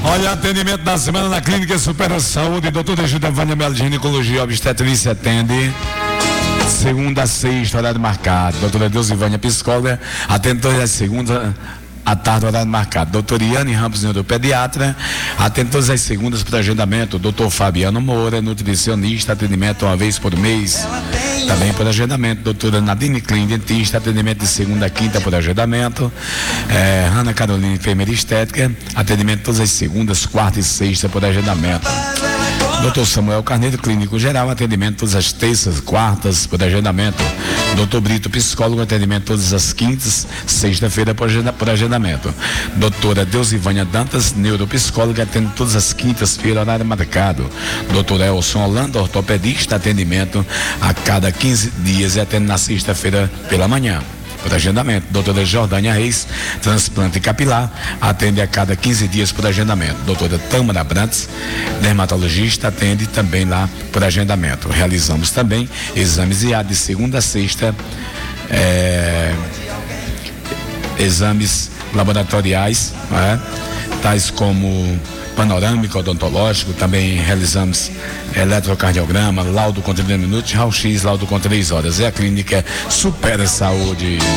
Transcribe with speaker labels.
Speaker 1: Olha, atendimento da semana na Clínica Supera Saúde, doutora Gilda Vânia Melo, de Ginecologia, Obstetrícia, atende segunda a sexta, horário marcado. Doutora Deusivânia, psicóloga, atende todas as segundas à tarde, horário marcado. Doutora Iane Ramos, neuropediatra, atende todas as segundas para agendamento. Doutor Fabiano Moura, nutricionista, atendimento uma vez por mês, também por agendamento. Doutora Nadine Klein, dentista, atendimento de segunda a quinta por agendamento. Ana Carolina, enfermeira estética, atendimento todas as segundas, quarta e sexta por agendamento. Dr. Samuel Carneiro, clínico geral, atendimento todas as terças, quartas, por agendamento. Dr. Brito, psicólogo, atendimento todas as quintas, sexta-feira, por agendamento. Doutora Deusivânia Dantas, neuropsicóloga, atende todas as quintas-feiras, horário marcado. Dr. Elson Holanda, ortopedista, atendimento a cada 15 dias e atende na sexta-feira pela manhã, por agendamento. Doutora Jordânia Reis, transplante capilar, atende a cada 15 dias por agendamento. Doutora Tâmara Brantes, dermatologista, atende também lá por agendamento. Realizamos também exames de segunda a sexta, exames laboratoriais, tais como panorâmico odontológico, também realizamos eletrocardiograma, laudo com 30 minutos, raio-x, laudo com 3 horas. É a Clínica Supera Saúde.